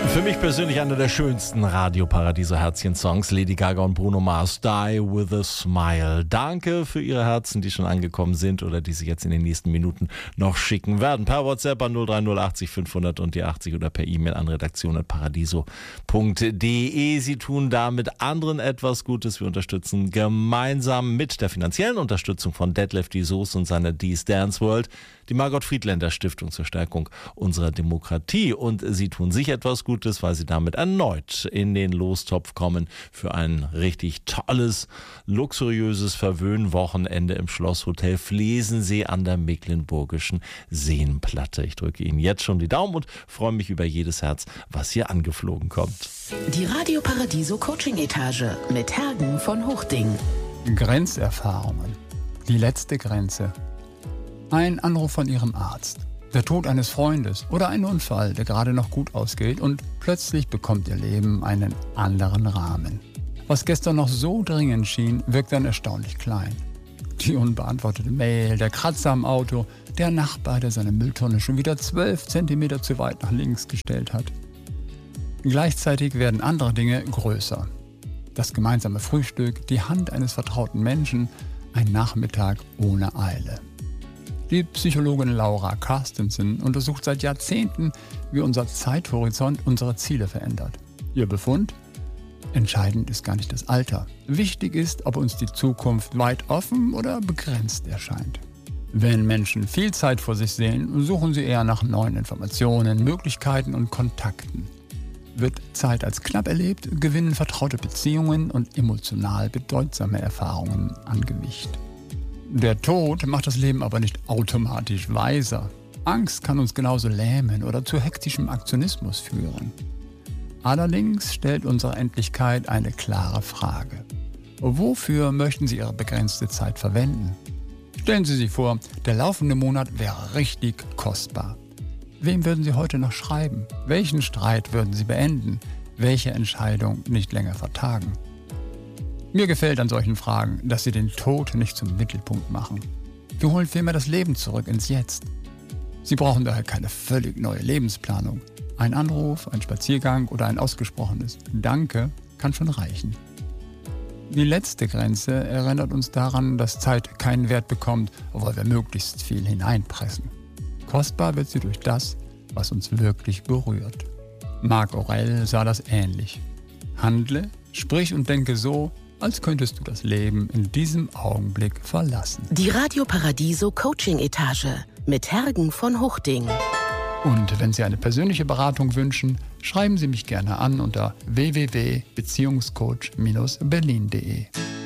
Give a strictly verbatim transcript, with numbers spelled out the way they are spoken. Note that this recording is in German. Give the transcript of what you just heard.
Für mich persönlich einer der schönsten Radio-Paradiso-Herzchen-Songs, Lady Gaga und Bruno Mars, Die With A Smile. Danke für Ihre Herzen, die schon angekommen sind oder die Sie jetzt in den nächsten Minuten noch schicken werden. Per WhatsApp an null drei null achtzig fünfhundert und die achtzig oder per E-Mail an redaktion at paradiso punkt de. Sie tun damit anderen etwas Gutes. Wir unterstützen gemeinsam mit der finanziellen Unterstützung von Detlef die Soße und seiner D's Dance World die Margot Friedländer Stiftung zur Stärkung unserer Demokratie. Und sie tun sich etwas Gutes, weil sie damit erneut in den Lostopf kommen für ein richtig tolles, luxuriöses Verwöhnwochenende im Schlosshotel Flesensee an der Mecklenburgischen Seenplatte. Ich drücke Ihnen jetzt schon die Daumen und freue mich über jedes Herz, was hier angeflogen kommt. Die Radio Paradiso Coaching Etage mit Hergen von Hochding. Grenzerfahrungen. Die letzte Grenze. Ein Anruf von Ihrem Arzt. Der Tod eines Freundes oder ein Unfall, der gerade noch gut ausgeht und plötzlich bekommt Ihr Leben einen anderen Rahmen. Was gestern noch so dringend schien, wirkt dann erstaunlich klein. Die unbeantwortete Mail, der Kratzer am Auto, der Nachbar, der seine Mülltonne schon wieder zwölf Zentimeter zu weit nach links gestellt hat. Gleichzeitig werden andere Dinge größer. Das gemeinsame Frühstück, die Hand eines vertrauten Menschen, ein Nachmittag ohne Eile. Die Psychologin Laura Carstensen untersucht seit Jahrzehnten, wie unser Zeithorizont unsere Ziele verändert. Ihr Befund? Entscheidend ist gar nicht das Alter. Wichtig ist, ob uns die Zukunft weit offen oder begrenzt erscheint. Wenn Menschen viel Zeit vor sich sehen, suchen sie eher nach neuen Informationen, Möglichkeiten und Kontakten. Wird Zeit als knapp erlebt, gewinnen vertraute Beziehungen und emotional bedeutsame Erfahrungen an Gewicht. Der Tod macht das Leben aber nicht automatisch weiser. Angst kann uns genauso lähmen oder zu hektischem Aktionismus führen. Allerdings stellt unsere Endlichkeit eine klare Frage. Wofür möchten Sie Ihre begrenzte Zeit verwenden? Stellen Sie sich vor, der laufende Monat wäre richtig kostbar. Wem würden Sie heute noch schreiben? Welchen Streit würden Sie beenden? Welche Entscheidung nicht länger vertagen? Mir gefällt an solchen Fragen, dass sie den Tod nicht zum Mittelpunkt machen. Wir holen vielmehr das Leben zurück ins Jetzt. Sie brauchen daher keine völlig neue Lebensplanung. Ein Anruf, ein Spaziergang oder ein ausgesprochenes Danke kann schon reichen. Die letzte Grenze erinnert uns daran, dass Zeit keinen Wert bekommt, obwohl wir möglichst viel hineinpressen. Kostbar wird sie durch das, was uns wirklich berührt. Marc Aurèle sah das ähnlich. Handle, sprich und denke so, als könntest du das Leben in diesem Augenblick verlassen. Die Radio Paradiso Coaching Etage mit Hergen von Hochding. Und wenn Sie eine persönliche Beratung wünschen, schreiben Sie mich gerne an unter w w w punkt beziehungscoach Bindestrich berlin punkt de.